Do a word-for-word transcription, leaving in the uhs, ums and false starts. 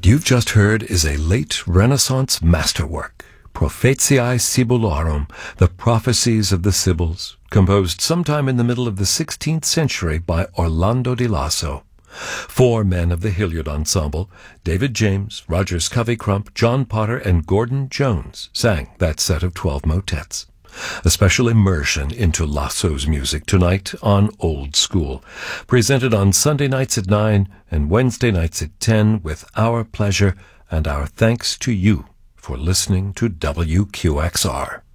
What you've just heard is a late Renaissance masterwork, Prophetiae Sibyllarum, the Prophecies of the Sibyls, composed sometime in the middle of the sixteenth century by Orlando di Lasso. Four men of the Hilliard Ensemble, David James, Roger Scovey-Crump, John Potter, and Gordon Jones, sang that set of twelve motets. A special immersion into Lasso's music tonight on Old School, presented on Sunday nights at nine and Wednesday nights at ten with our pleasure and our thanks to you for listening to W Q X R.